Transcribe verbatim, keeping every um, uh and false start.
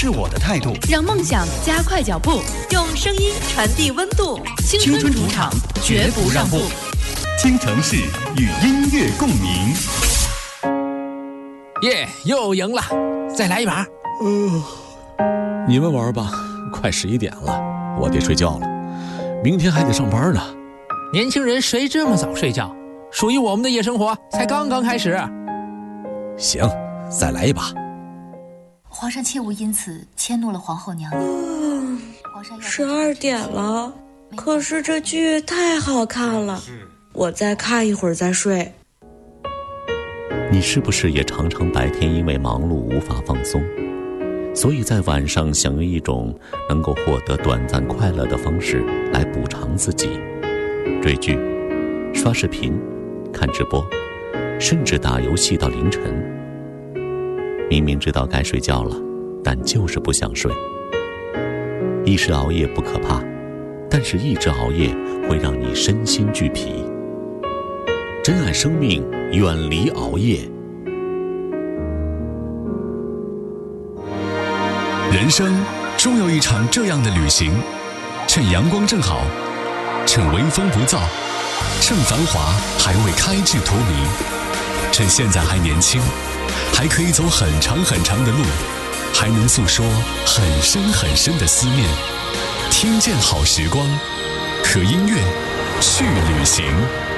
是我的态度， 让梦想加快脚步， 用声音传递温度。 青春主场，绝不让步。 听城市与音乐共鸣。 耶，又赢了，再来一把。 呃，你们玩吧，快十一点了，我得睡觉了，明天还得上班呢。 年轻人谁这么早睡觉？属于我们的夜生活才刚刚开始。 行，再来一把。 皇上切勿因此迁怒了皇后娘娘。 嗯，十二点了，可是这剧太好看了，我再看一会儿再睡。 你是不是也常常白天因为忙碌无法放松，所以在晚上想用一种能够获得短暂快乐的方式来补偿自己？追剧、刷视频、看直播，甚至打游戏到凌晨。明明知道该睡觉了，但就是不想睡。一时熬夜不可怕，但是一直熬夜会让你身心俱疲。珍爱生命，远离熬夜。 人生终有一场这样的旅行，趁阳光正好，趁微风不燥，趁繁华还未开至荼蘼，趁现在还年轻，还可以走很长很长的路，还能诉说很深很深的思念。听见好时光，和音乐去旅行。